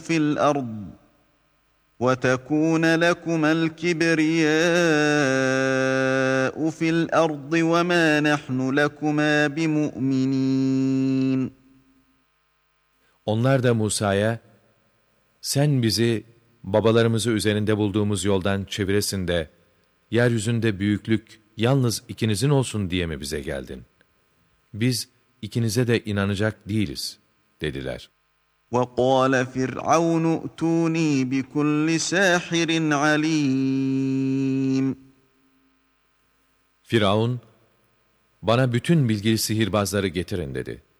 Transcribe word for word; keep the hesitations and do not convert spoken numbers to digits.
فِي الْأَرْضِ وَتَكُونَ لَكُمَا الْكِبْرِيَاءُ فِي الْأَرْضِ وَمَا نَحْنُ لَكُمَا بِمُؤْمِنِينَ. Onlar da Musa'ya, sen bizi babalarımızı üzerinde bulduğumuz yoldan çeviresin de, yeryüzünde büyüklük yalnız ikinizin olsun diye mi bize geldin? Biz ikinize de inanacak değiliz, dediler. وَقَالَ فِرْعَوْنُ ائْتُونِي بِكُلِّ سَاحِرٍ عَلِيمٍ. Firavun, bana bütün bilgili sihirbazları getirin dedi.